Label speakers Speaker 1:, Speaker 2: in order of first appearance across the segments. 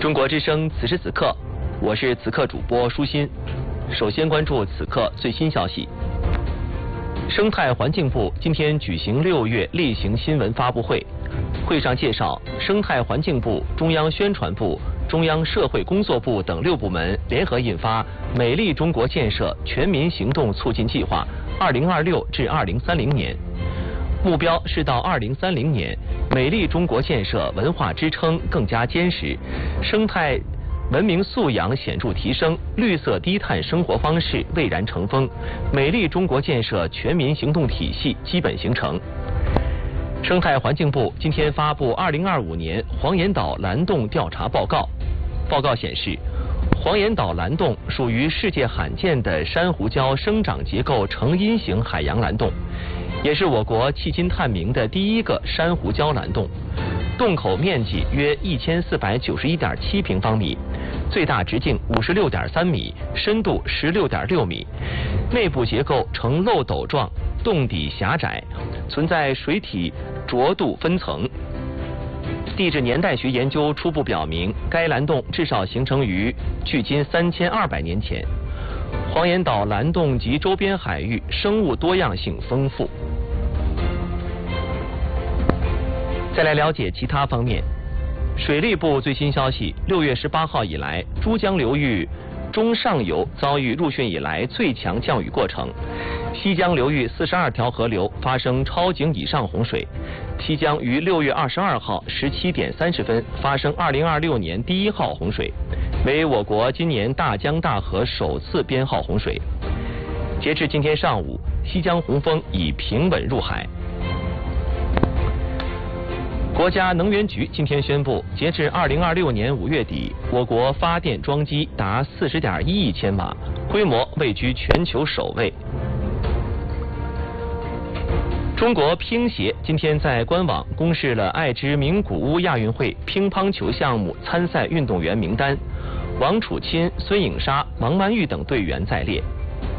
Speaker 1: 中国之声此时此刻，我是此刻主播舒心。首先关注此刻最新消息。生态环境部今天举行6月例行新闻发布会，会上介绍，生态环境部、中央宣传部、中央社会工作部等6部门联合印发《美丽中国建设全民行动促进计划（2026至2030年）》，目标是到2030年，美丽中国建设文化支撑更加坚实，生态文明素养显著提升，绿色低碳生活方式蔚然成风，美丽中国建设全民行动体系基本形成。生态环境部今天发布2025年黄岩岛蓝洞调查报告。报告显示，黄岩岛蓝洞属于世界罕见的珊瑚礁生长结构成因型海洋蓝洞，也是我国迄今探明的第一个珊瑚礁蓝洞。洞口面积约1491.7平方米，最大直径56.3米，深度16.6米，内部结构呈漏斗状，洞底狭窄，存在水体浊度分层。地质年代学研究初步表明，该蓝洞至少形成于距今3200年前。黄岩岛蓝洞及周边海域生物多样性丰富。再来了解其他方面。水利部最新消息，6月18号以来，珠江流域中上游遭遇入汛以来最强降雨过程，西江流域42条河流发生超警以上洪水。西江于6月22号17点30分发生2026年第1号洪水，为我国今年大江大河首次编号洪水。截至今天上午，西江洪峰已平稳入海。国家能源局今天宣布，截至2026年5月底，我国发电装机达40.1亿千瓦，规模位居全球首位。中国乒协今天在官网公示了爱知名古屋亚运会乒乓球项目参赛运动员名单，王楚钦、孙颖莎、王曼玉等队员在列。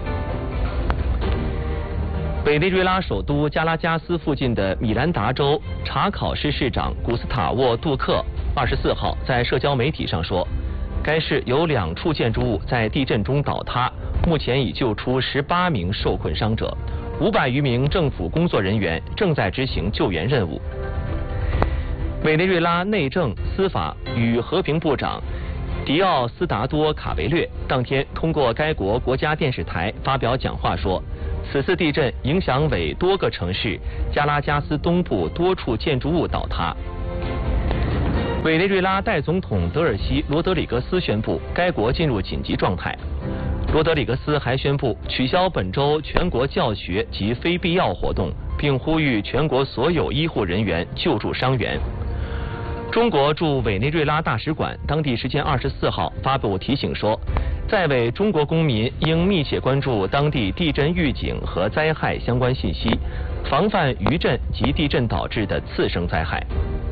Speaker 1: 委内瑞拉首都加拉加斯附近的米兰达州查考市市长古斯塔沃·杜克24号在社交媒体上说，该市有2处建筑物在地震中倒塌，目前已救出18名受困伤者，500余名政府工作人员正在执行救援任务。委内瑞拉内政、司法与和平部长迪奥斯达多·卡维略当天通过该国国家电视台发表讲话说，此次地震影响为多个城市，加拉加斯东部多处建筑物倒塌。委内瑞拉代总统德尔西·罗德里格斯宣布，该国进入紧急状态。罗德里格斯还宣布取消本周全国教学及非必要活动，并呼吁全国所有医护人员救助伤员。中国驻委内瑞拉大使馆当地时间24号发布提醒说，在委中国公民应密切关注当地地震预警和灾害相关信息，防范余震及地震导致的次生灾害。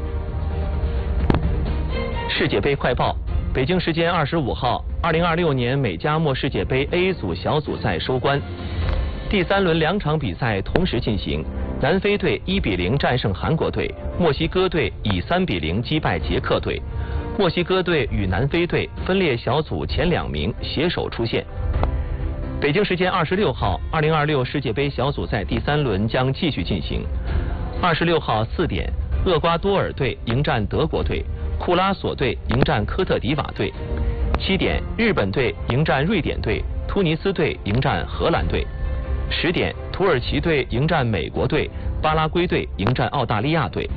Speaker 1: 世界杯快报，北京时间25号，2026年美加墨世界杯 A 组小组赛收官，第3轮2场比赛同时进行。南非队1比0战胜韩国队，墨西哥队以3比0击败捷克队。墨西哥队与南非队分列小组前2名，携手出线。北京时间26号，2026世界杯小组赛第3轮将继续进行。26号4点，厄瓜多尔队迎战德国队，库拉索队迎战科特迪瓦队。7点，日本队迎战瑞典队，突尼斯队迎战荷兰队。10点，土耳其队迎战美国队，巴拉圭队迎战澳大利亚队。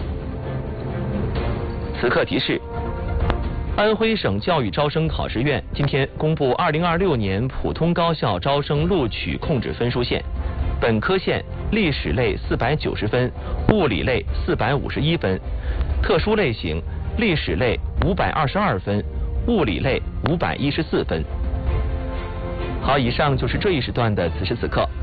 Speaker 1: 此刻提示：安徽省教育招生考试院今天公布2026年普通高校招生录取控制分数线，本科线历史类490分，物理类451分，特殊类型历史类522分，物理类514分。好，以上就是这一时段的此时此刻。